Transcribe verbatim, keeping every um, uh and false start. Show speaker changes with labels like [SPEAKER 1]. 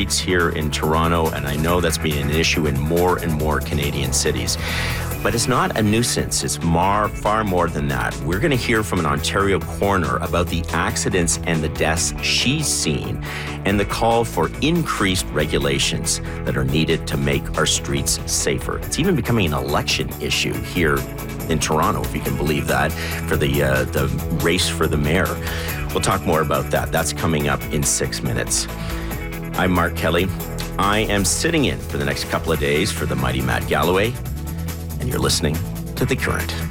[SPEAKER 1] streets here in Toronto, and I know that's been an issue in more and more Canadian cities. But it's not a nuisance. It's far, far more than that. We're going to hear from an Ontario coroner about the accidents and the deaths she's seen and the call for increased regulations that are needed to make our streets safer. It's even becoming an election issue here in Toronto, if you can believe that, for the uh, the race for the mayor. We'll talk more about that. That's coming up in six minutes. I'm Mark Kelly. I am sitting in for the next couple of days for the mighty Matt Galloway, and you're listening to The Current.